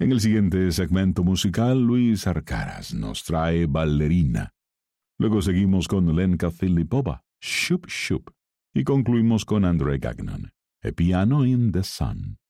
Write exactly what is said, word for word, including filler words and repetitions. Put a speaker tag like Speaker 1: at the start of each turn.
Speaker 1: En el siguiente segmento musical, Luis Arcaras nos trae Ballerina. Luego seguimos con Lenka Filipova, Shoop Shoop. Y concluimos con Andre Gagnon, A Piano in the Sun.